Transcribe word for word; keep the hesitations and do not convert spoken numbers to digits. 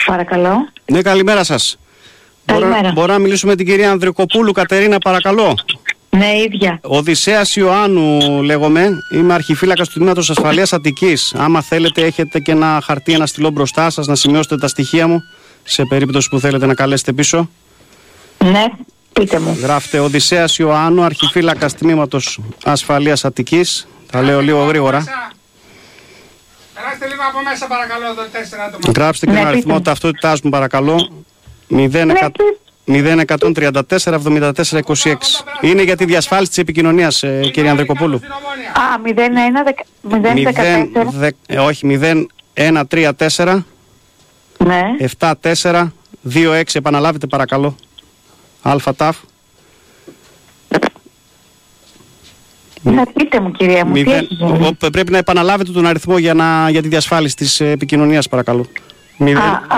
Παρακαλώ. Ναι, καλημέρα σας. Καλημέρα. Μπορώ, μπορώ να μιλήσουμε με την κυρία Ανδρικοπούλου Κατερίνα, παρακαλώ? Ναι, ίδια. Οδυσσέας Ιωάννου λέγομαι. Είμαι αρχιφύλακας του Τμήματος Ασφαλείας Αττικής. Άμα θέλετε, έχετε και ένα χαρτί, ένα στυλό μπροστά σας, να σημειώσετε τα στοιχεία μου, σε περίπτωση που θέλετε να καλέσετε πίσω. Ναι, πείτε μου. Γράφτε Οδυσσέας Ιωάννου, αρχιφύλακας Τμήματος Ασφαλείας Αττικής. Τα λέω λίγο γρήγορα. Περάστε λίγο από μέσα, παρακαλώ, εδώ τέσσερα άτομα. Γράψτε και Ναι, τον αριθμό πείτε. ταυτότητάς μου, παρακαλώ. μηδέν εκατόν τριάντα τέσσερα εβδομήντα τέσσερα είκοσι έξι. Είναι για τη διασφάλιση της επικοινωνίας, ε, κύριε Ανδρικοπούλου. Α, μηδέν ένα δεκατέσσερα. ε, όχι, μηδέν ένα τρία τέσσερα Ναι. επτά τέσσερα δύο έξι. Επαναλάβετε, παρακαλώ. Αλφα ταφ. Ναι, πείτε μου, κυρία μου. Τι Μηδέν- έχει γίνει? ο- Πρέπει να επαναλάβετε τον αριθμό για, να, για τη διασφάλιση της ε, επικοινωνίας, παρακαλώ. Μηδέν- Α,